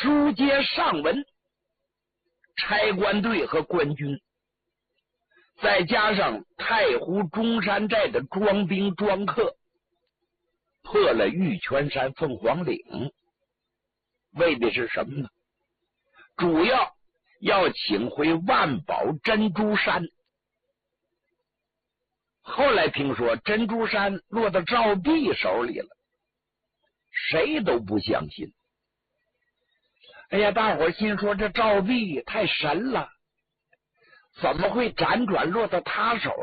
书接上文，差官队和官军，再加上太湖中山寨的庄兵庄客，破了玉泉山凤凰岭，为的是什么呢？主要请回万宝珍珠山。后来听说珍珠山落到赵弼手里了，谁都不相信。哎呀，大伙心说这赵弼太神了，怎么会辗转落到他手